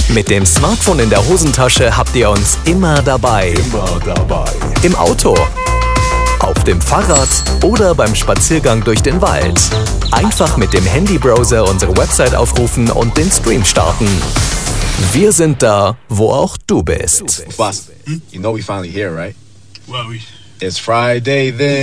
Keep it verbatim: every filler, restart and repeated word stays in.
Mit dem Smartphone in der Hosentasche habt ihr uns immer dabei. Immer dabei. Im Auto, auf dem Fahrrad oder beim Spaziergang durch den Wald. Einfach mit dem Handybrowser unsere Website aufrufen und den Stream starten. Wir sind da, wo auch du bist. Boss, you know we finally here, right? Well, we... It's Friday then.